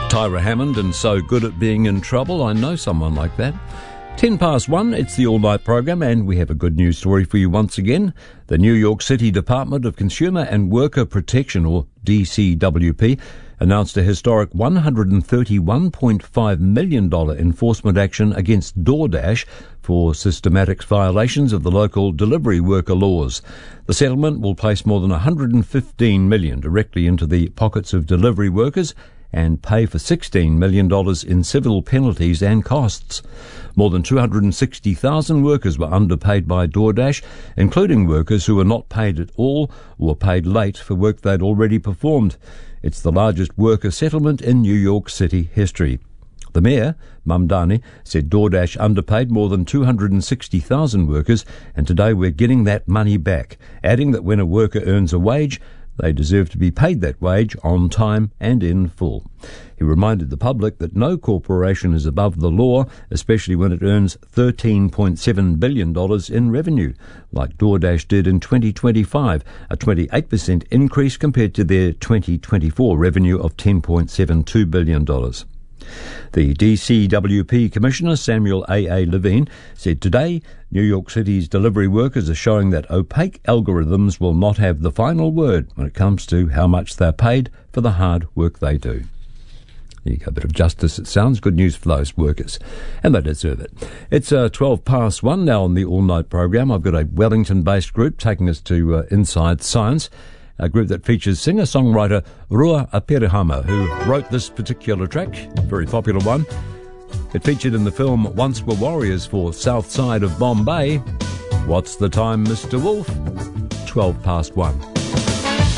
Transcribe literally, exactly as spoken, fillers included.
Tyra Hammond and So Good at Being in Trouble. I know someone like that. Ten past one, it's the all-night program, and we have a good news story for you once again. The New York City Department of Consumer and Worker Protection, or D C W P, announced a historic one hundred thirty-one point five million dollars enforcement action against DoorDash for systematic violations of the local delivery worker laws. The settlement will place more than one hundred fifteen million dollars directly into the pockets of delivery workers and pay for sixteen million dollars in civil penalties and costs. More than two hundred sixty thousand workers were underpaid by DoorDash, including workers who were not paid at all or were paid late for work they'd already performed. It's the largest worker settlement in New York City history. The mayor, Mamdani, said DoorDash underpaid more than two hundred sixty thousand workers, and today we're getting that money back, adding that when a worker earns a wage, they deserve to be paid that wage on time and in full. He reminded the public that no corporation is above the law, especially when it earns thirteen point seven billion dollars in revenue, like DoorDash did in twenty twenty-five, a twenty-eight percent increase compared to their twenty twenty-four revenue of ten point seven two billion dollars. The D C W P Commissioner, Samuel A A. Levine, said today New York City's delivery workers are showing that opaque algorithms will not have the final word when it comes to how much they're paid for the hard work they do. There you go, a bit of justice, it sounds. Good news for those workers, and they deserve it. It's uh, twelve past one now on the all-night program. I've got a Wellington-based group taking us to uh, Inside Science, a group that features singer-songwriter Rua Apirihama, who wrote this particular track, a very popular one. It featured in the film Once Were Warriors for South Side of Bombay. What's the time, Mister Wolf? twelve past one.